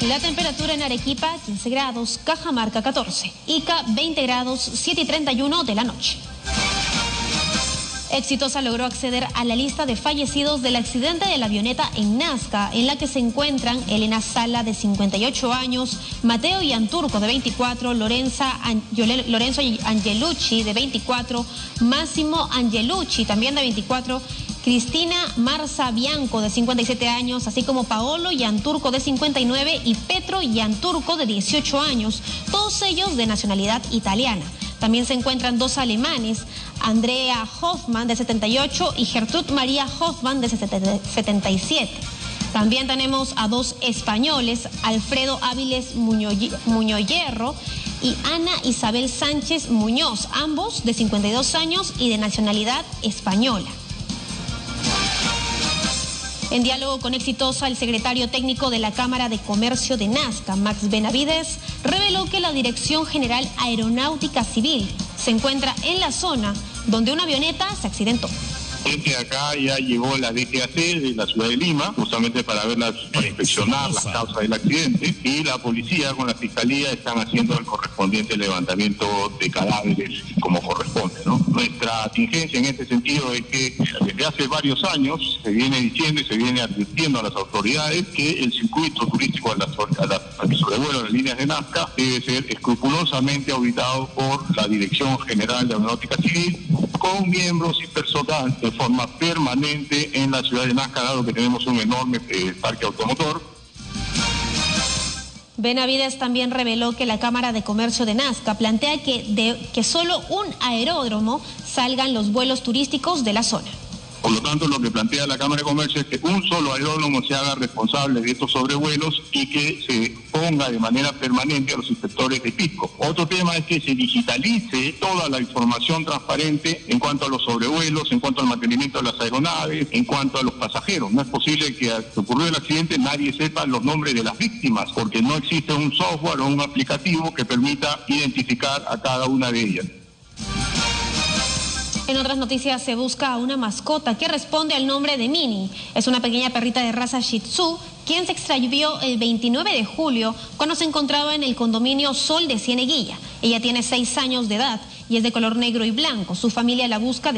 La temperatura en Arequipa, 15 grados, Cajamarca 14, Ica 20 grados, 7:31 de la noche. Exitosa logró acceder a la lista de fallecidos del accidente de la avioneta en Nazca, en la que se encuentran Elena Sala, de 58 años, Mateo Ianturco, de 24, Lorenzo Angelucci, de 24, Máximo Angelucci, también de 24, Cristina Marza Bianco, de 57 años, así como Paolo Ianturco, de 59, y Petro Ianturco, de 18 años, todos ellos de nacionalidad italiana. También se encuentran dos alemanes, Andrea Hoffmann, de 78, y Gertrud María Hoffmann, de 77. También tenemos a dos españoles, Alfredo Áviles Muñoyerro y Ana Isabel Sánchez Muñoz, ambos de 52 años y de nacionalidad española. En diálogo con Exitosa, el secretario técnico de la Cámara de Comercio de Nazca, Max Benavides, reveló que la Dirección General Aeronáutica Civil se encuentra en la zona donde una avioneta se accidentó. Acá ya llegó la DGAC de la ciudad de Lima, justamente para inspeccionar las causas del accidente, y la policía con la fiscalía están haciendo el correspondiente levantamiento de cadáveres como corresponde, ¿no? Nuestra contingencia en este sentido es que desde hace varios años se viene diciendo y se viene advirtiendo a las autoridades que el circuito turístico al sobrevuelo de las líneas de Nazca debe ser escrupulosamente auditado por la Dirección General de Aeronáutica Civil, con miembros y personal de forma permanente en la ciudad de Nazca, dado que tenemos un enorme parque automotor. Benavides también reveló que la Cámara de Comercio de Nazca plantea que solo un aeródromo salgan los vuelos turísticos de la zona. Por lo tanto, lo que plantea la Cámara de Comercio es que un solo aeródromo se haga responsable de estos sobrevuelos y que se ponga de manera permanente a los inspectores de pisco. Otro tema es que se digitalice toda la información transparente en cuanto a los sobrevuelos, en cuanto al mantenimiento de las aeronaves, en cuanto a los pasajeros. No es posible que al ocurrir el accidente nadie sepa los nombres de las víctimas, porque no existe un software o un aplicativo que permita identificar a cada una de ellas. En otras noticias, se busca a una mascota que responde al nombre de Mini. Es una pequeña perrita de raza Shih Tzu, quien se extravió el 29 de julio cuando se encontraba en el condominio Sol de Cieneguilla. Ella tiene 6 años de edad y es de color negro y blanco. Su familia la busca